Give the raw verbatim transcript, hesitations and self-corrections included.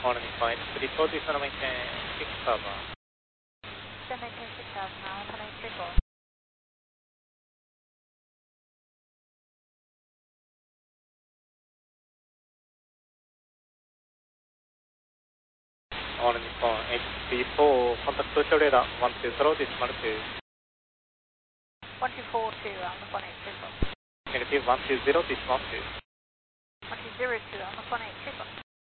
On Nippon eight three four, this one maintain six cover. Then maintain six thousand now, Nippon eight three four. On Nippon eight three four, contact social radar one two zero, decimal two. one two four two, on Nippon eight three four. Negative one two zero, decimal two. one two zero two, on Nippon eight three four.